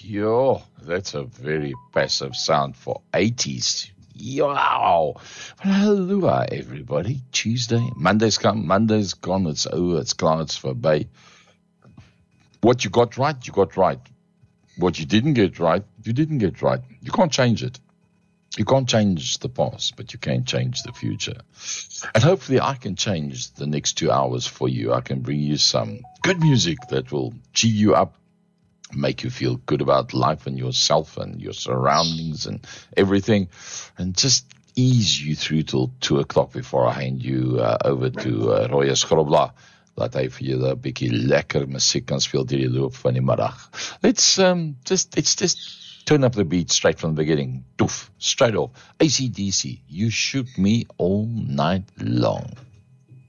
Yo, that's a very passive sound for 80s. Yo. Well, hello, everybody. Tuesday. Monday's come. Monday's gone. It's over. It's gone. It's voorbij. What you got right, you got right. What you didn't get right, you didn't get right. You can't change it. You can't change the past, but you can change the future. And hopefully I can change the next 2 hours for you. I can bring you some good music that will cheer you up, make you feel good about life and yourself and your surroundings and everything, and just ease you through till 2 o'clock before I hand you over to Roy Schrobla. Laat hy vir julle 'n bietjie lekker musiek kan speel deur die loop van die middag. Let's just turn up the beat straight from the beginning. Doof, straight off. AC/DC, You Shoot Me All Night Long.